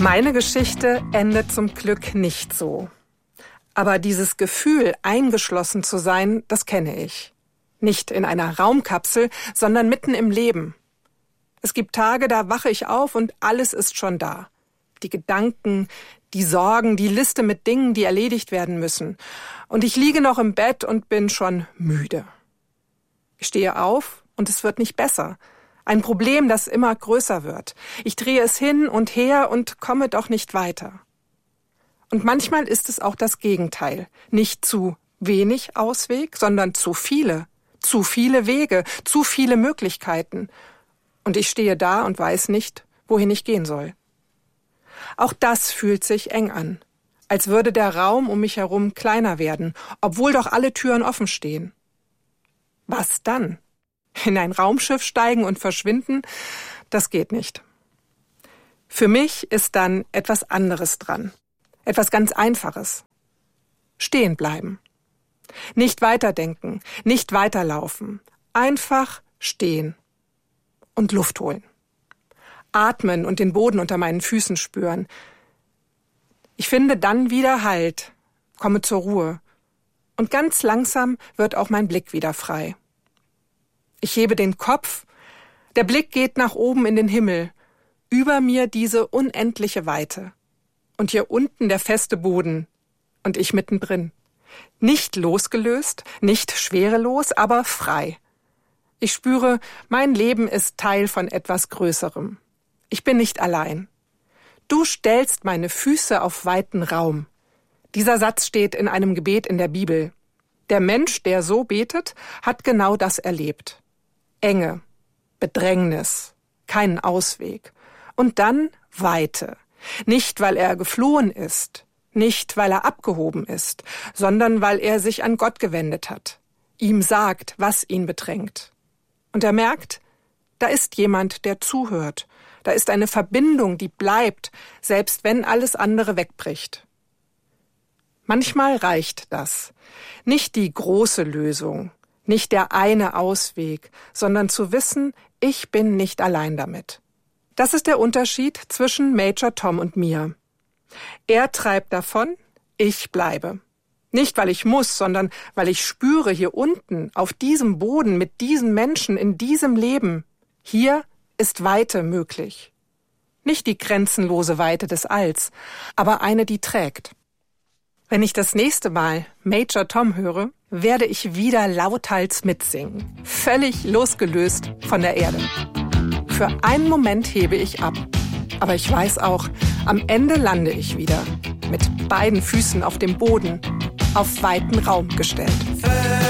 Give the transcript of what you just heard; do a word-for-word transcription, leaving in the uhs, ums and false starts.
Meine Geschichte endet zum Glück nicht so. Aber dieses Gefühl, eingeschlossen zu sein, das kenne ich. Nicht in einer Raumkapsel, sondern mitten im Leben. Es gibt Tage, da wache ich auf und alles ist schon da. Die Gedanken, die Sorgen, die Liste mit Dingen, die erledigt werden müssen. Und ich liege noch im Bett und bin schon müde. Ich stehe auf und es wird nicht besser. Ein Problem, das immer größer wird. Ich drehe es hin und her und komme doch nicht weiter. Und manchmal ist es auch das Gegenteil. Nicht zu wenig Ausweg, sondern zu viele. Zu viele Wege, zu viele Möglichkeiten. Und ich stehe da und weiß nicht, wohin ich gehen soll. Auch das fühlt sich eng an. Als würde der Raum um mich herum kleiner werden, obwohl doch alle Türen offen stehen. Was dann? In ein Raumschiff steigen und verschwinden? Das geht nicht. Für mich ist dann etwas anderes dran. Etwas ganz Einfaches. Stehen bleiben. Nicht weiterdenken, nicht weiterlaufen. Einfach stehen. Und Luft holen. Atmen und den Boden unter meinen Füßen spüren. Ich finde dann wieder Halt, komme zur Ruhe. Und ganz langsam wird auch mein Blick wieder frei. Ich hebe den Kopf, der Blick geht nach oben in den Himmel, über mir diese unendliche Weite. Und hier unten der feste Boden und ich mittendrin. Nicht losgelöst, nicht schwerelos, aber frei. Ich spüre, mein Leben ist Teil von etwas Größerem. Ich bin nicht allein. Du stellst meine Füße auf weiten Raum. Dieser Satz steht in einem Gebet in der Bibel. Der Mensch, der so betet, hat genau das erlebt. Enge, Bedrängnis, keinen Ausweg. Und dann Weite. Nicht, weil er geflohen ist, nicht, weil er abgehoben ist, sondern weil er sich an Gott gewendet hat, ihm sagt, was ihn bedrängt. Und er merkt, da ist jemand, der zuhört. Da ist eine Verbindung, die bleibt, selbst wenn alles andere wegbricht. Manchmal reicht das. Nicht die große Lösung, nicht der eine Ausweg, sondern zu wissen, ich bin nicht allein damit. Das ist der Unterschied zwischen Major Tom und mir. Er treibt davon, ich bleibe. Nicht, weil ich muss, sondern weil ich spüre, hier unten, auf diesem Boden, mit diesen Menschen, in diesem Leben, hier ist Weite möglich. Nicht die grenzenlose Weite des Alls, aber eine, die trägt. Wenn ich das nächste Mal Major Tom höre, werde ich wieder lauthals mitsingen, völlig losgelöst von der Erde. Für einen Moment hebe ich ab, aber ich weiß auch, am Ende lande ich wieder, mit beiden Füßen auf dem Boden, auf weiten Raum gestellt.